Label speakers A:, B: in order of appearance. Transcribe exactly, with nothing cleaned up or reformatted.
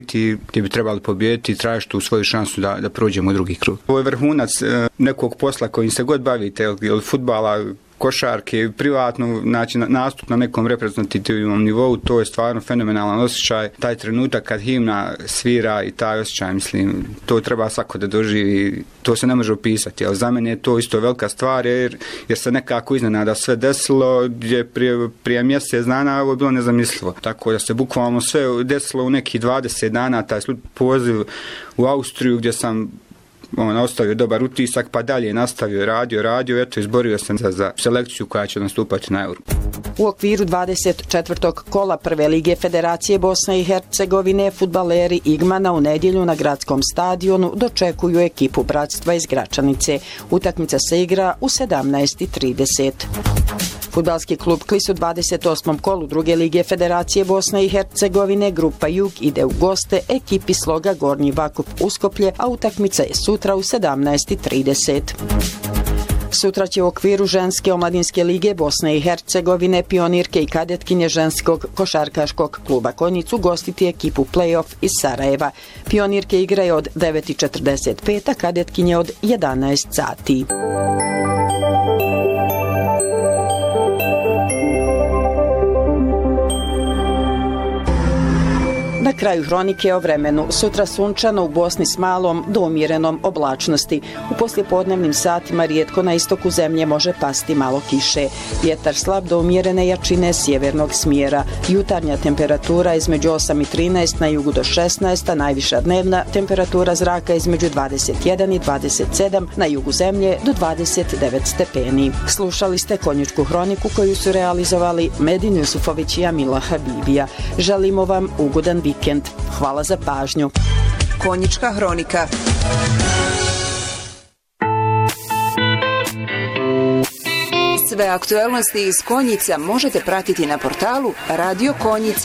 A: ti bi trebali pobijediti i tražiti tu svoju šansu da, da prođemo u drugi krug. Ovo je vrhunac e, nekog posla kojim se god bavite, ili fudbala, košarke, privatno, znači nastup na nekom reprezentativnom nivou, to je stvarno fenomenalan osjećaj. Taj trenutak kad himna svira i taj osjećaj, mislim, to treba svako da doživi, to se ne može opisati, ali za mene je to isto velika stvar, jer, jer se nekako iznenada sve desilo, gdje prije, prije mjesec dana ovo je bilo nezamislivo. Tako da se bukvalno sve desilo u nekih dvadeset dana, taj poziv u Austriju gdje sam on ostavio dobar utisak, pa dalje nastavio, radio, radio, eto izborio sam za, za selekciju koja će nastupati na Euro.
B: U okviru dvadeset četvrtog kola Prve lige Federacije Bosne i Hercegovine fudbaleri Igmana u nedjelju na gradskom stadionu dočekuju ekipu Bratstva iz Gračanice. Utakmica se igra u sedamnaest i trideset. Fudbalski klub Klis u dvadeset osmom kolu Druge lige Federacije Bosne i Hercegovine Grupa Jug ide u goste ekipi Sloga Gornji Vakup Uskoplje, a utakmica je sutra u sedamnaest i trideset. Sutra će u okviru ženske omladinske lige Bosne i Hercegovine pionirke i kadetkinje ženskog košarkaškog kluba Konjic ugostiti ekipu Playoff iz Sarajeva. Pionirke igraju od devet i četrdeset pet, a kadetkinje od jedanaest sati. Na kraju hronike o vremenu. Sutra sunčano u Bosni s malom do umjerenom oblačnosti. U poslijepodnevnim satima rijetko na istoku zemlje može pasti malo kiše. Vjetar slab do umjerene jačine sjevernog smjera. Jutarnja temperatura između osam i trinaest, na jugu do šesnaest, a najviša dnevna temperatura zraka između dvadeset jedan i dvadeset sedam, na jugu zemlje do dvadeset devet stepeni. Slušali ste Konjičku hroniku koju su realizovali Medin Jusufović i Amila Habibija. Želimo vam ugodan vikend. Hvala za pažnju.
C: Konjička hronika. Sve aktuelnosti iz Konjica možete pratiti na portalu radio konjic